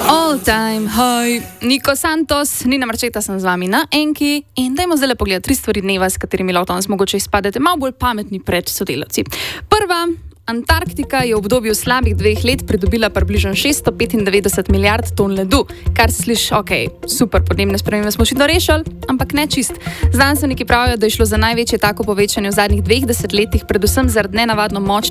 All time high. Niko Santos, Nina Marčeta sem z vami na Enki in dajmo zdaj le pogledati 3 stvari dneva, s katerimi lahko danes mogoče izpadete malo bolj pametni pred sodelavci. Prva, Antarktika je v obdobju slabih 2 let pridobila približno 695 milijard ton ledu, kar sliši, ok, super, podnebne spremembe smo očitno rešili, ampak ne čist. Znanstveniki pravijo, da je šlo za največje tako povečanje v zadnjih 2 desetletjih, predvsem zaradi nenavadno močnih